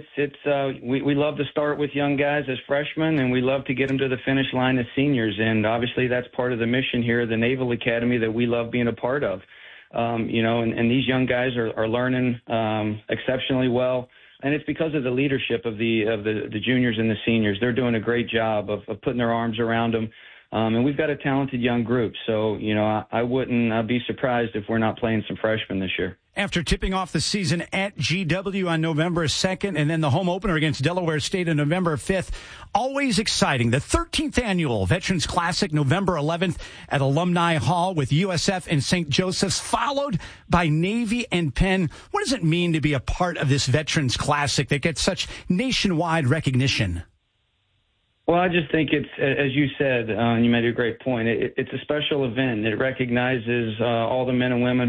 we love to start with young guys as freshmen, and we love to get them to the finish line as seniors. And obviously that's part of the mission here at the Naval Academy that we love being a part of. And these young guys are learning exceptionally well. And it's because of the leadership of the juniors and the seniors. They're doing a great job of putting their arms around them, And we've got a talented young group. So, I wouldn't be surprised if we're not playing some freshmen this year. After tipping off the season at GW on November 2nd and then the home opener against Delaware State on November 5th, always exciting. The 13th annual Veterans Classic, November 11th at Alumni Hall with USF and St. Joseph's, followed by Navy and Penn. What does it mean to be a part of this Veterans Classic that gets such nationwide recognition? Well, I just think it's, as you said, and you made a great point, it's a special event. It recognizes all the men and women